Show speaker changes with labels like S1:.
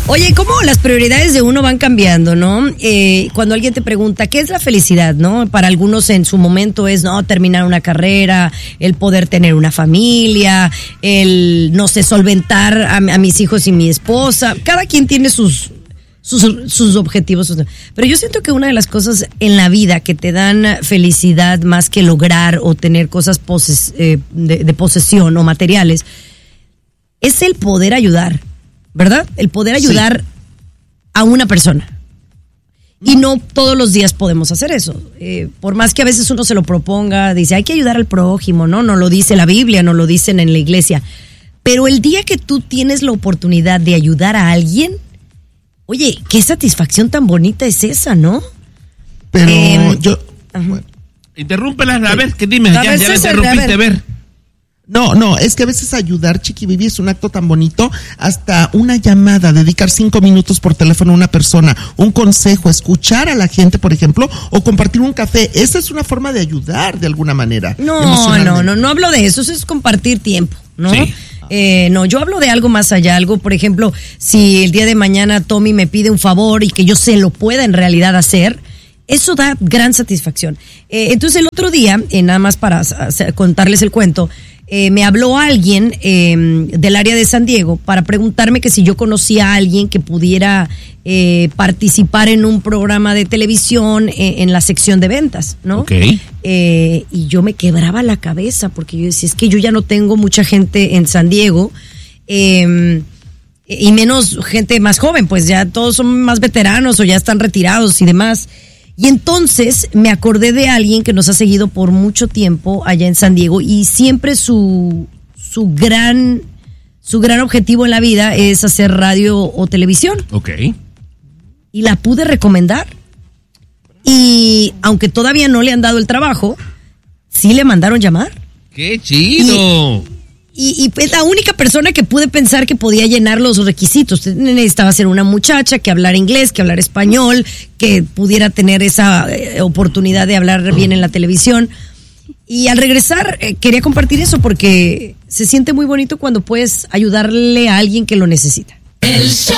S1: Oye, ¿cómo las prioridades de uno van cambiando, no? Cuando alguien te pregunta, ¿qué es la felicidad, no? Para algunos en su momento es, no, terminar una carrera, el poder tener una familia, el, no sé, solventar a mis hijos y mi esposa. Cada quien tiene sus objetivos. Pero yo siento que una de las cosas en la vida que te dan felicidad más que lograr o tener cosas de posesión o materiales es el poder ayudar, ¿verdad? El poder ayudar a una persona. Y no todos los días podemos hacer eso. Por más que a veces uno se lo proponga, dice, hay que ayudar al prójimo, ¿no? No lo dice la Biblia, no lo dicen en la iglesia. Pero el día que tú tienes la oportunidad de ayudar a alguien, oye, qué satisfacción tan bonita es esa, ¿no?
S2: Pero yo...
S3: Bueno. Interrúmpela, a ver, ¿qué dime? Ya la interrumpiste, a ver.
S2: No, es que a veces ayudar, Chiqui Vivi, es un acto tan bonito, hasta una llamada, dedicar 5 minutos por teléfono a una persona, un consejo, escuchar a la gente, por ejemplo, o compartir un café. Esa es una forma de ayudar de alguna manera. No
S1: hablo de eso es compartir tiempo, ¿no?
S3: Sí.
S1: No, yo hablo de algo más allá, algo, por ejemplo, si el día de mañana Tommy me pide un favor y que yo se lo pueda en realidad hacer, eso da gran satisfacción. Entonces el otro día, nada más para contarles el cuento, me habló alguien del área de San Diego para preguntarme que si yo conocía a alguien que pudiera participar en un programa de televisión en la sección de ventas, ¿no?
S3: Okay.
S1: Y yo me quebraba la cabeza porque yo decía, es que yo ya no tengo mucha gente en San Diego y menos gente más joven, pues ya todos son más veteranos o ya están retirados y demás. Y entonces me acordé de alguien que nos ha seguido por mucho tiempo allá en San Diego y siempre su gran objetivo en la vida es hacer radio o televisión.
S3: Ok.
S1: Y la pude recomendar. Y aunque todavía no le han dado el trabajo, sí le mandaron llamar.
S3: ¡Qué chido!
S1: Y es la única persona que pude pensar que podía llenar los requisitos. Necesitaba ser una muchacha que hablara inglés, que hablara español, que pudiera tener esa oportunidad de hablar bien en la televisión. Y al regresar quería compartir eso porque se siente muy bonito cuando puedes ayudarle a alguien que lo necesita.
S4: El show